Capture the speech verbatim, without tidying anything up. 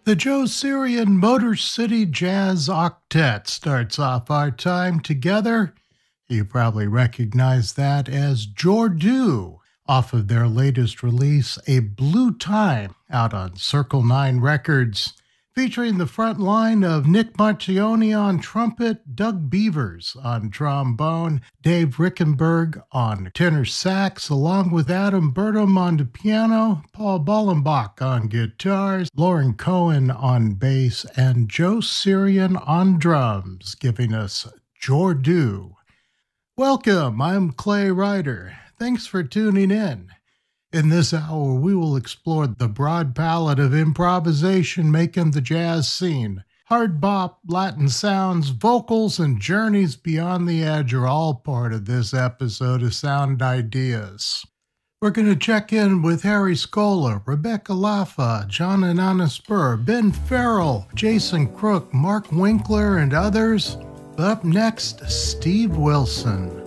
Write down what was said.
The Joe Syrian Motor City Jazz Octet starts off our time together. You probably recognize that as Jordu, off of their latest release, A Blue Time, out on Circle nine Records, featuring the front line of Nick Marchione on trumpet, Doug Beavers on trombone, Dave Rickenberg on tenor sax, along with Adam Burnham on the piano, Paul Bollenbach on guitars, Lauren Cohen on bass, and Joe Syrian on drums, giving us Jordu. Welcome, I'm Clay Ryder. Thanks for tuning in. In this hour, we will explore the broad palette of improvisation making the jazz scene. Hard bop, Latin sounds, vocals, and journeys beyond the edge are all part of this episode of Sound Ideas. We're going to check in with Harry Scola, Rebecca Laffa, John Anana Spur, Ben Farrell, Jason Crook, Mark Winkler, and others. Up next, Steve Wilson.